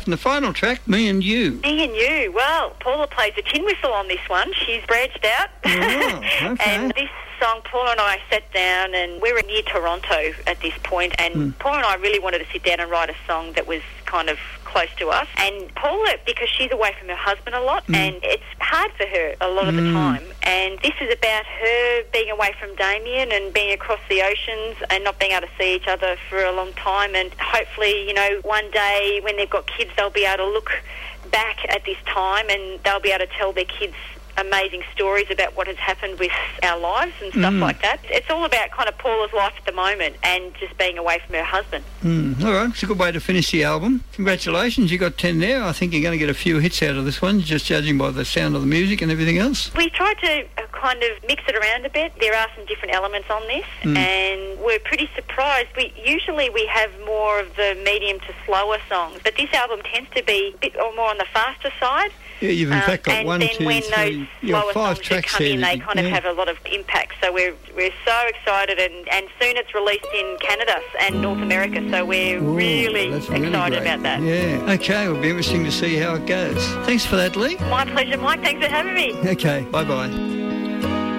And the final track, Me and You. Me and You. Well, Paula plays the tin whistle on this one. She's branched out. Oh, okay. And this song, Paula and I sat down, and we were near Toronto at this point, and Paula and I really wanted to sit down and write a song that was kind of close to us. And Paula, because she's away from her husband a lot, and it's hard for her a lot of the time, and this is about her being away from Damien and being across the oceans and not being able to see each other for a long time, and hopefully, you know, one day when they've got kids, they'll be able to look back at this time and they'll be able to tell their kids amazing stories about what has happened with our lives and stuff like that. It's all about kind of Paula's life at the moment and just being away from her husband. All right, it's a good way to finish the album. Congratulations, you got 10 there. I think you're going to get a few hits out of this one, just judging by the sound of the music and everything else. We tried to kind of mix it around a bit. There are some different elements on this, and we're pretty surprised. Usually we have more of the medium to slower songs, but this album tends to be a bit more on the faster side. Yeah, you've in fact got and 1, then 2, when 3, those slower five songs tracks come in, there. they kind of have a lot of impact. So we're so excited, and soon it's released in Canada and North America. So we're really excited about that. Yeah. Okay, it'll be interesting to see how it goes. Thanks for that, Lee. My pleasure, Mike. Thanks for having me. Okay, bye-bye.